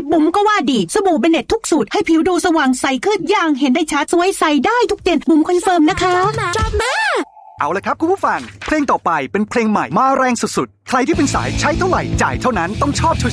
บุ๋มก็ว่าดีสบู่เบเน็ตทุกสูตรให้ผิวดูสว่างใสขึ้นอย่างเห็นได้ชัดสวยใสได้ทุกเดือนบุ๋มคอนเฟิร์มนะคะเอาละครับคุณผู้ฟังเพลงต่อไปเป็นเพลงใหม่มาแรงสุดๆใครที่เป็นสายใช้เท่าไหร่จ่ายเท่านั้นต้องชอบชั